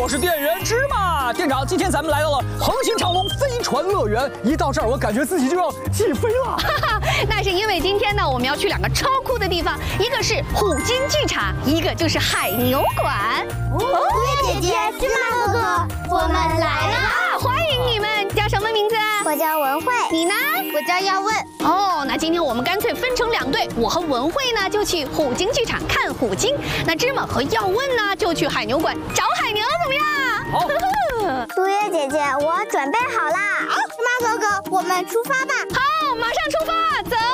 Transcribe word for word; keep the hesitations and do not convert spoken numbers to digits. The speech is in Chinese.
我是店员芝麻店长。今天咱们来到了恒星长隆飞船乐园，一到这儿我感觉自己就要起飞了。 哈哈，那是因为今天呢，我们要去两个超酷的地方，一个是虎鲸剧场，一个就是海牛馆。 哦，月姐姐、芝麻哥哥，我们来了！ 啊，欢迎你们！叫什么名字？ 我叫文慧， 你呢？ 我叫耀问。 哦，那今天我们干脆分成两队，我和文慧呢就去虎鲸剧场看虎鲸，那芝麻和耀问呢就去海牛馆找海牛，怎么样？ 好。 如月姐姐，我准备好啦！芝麻哥哥，我们出发吧！ 好，马上出发，走。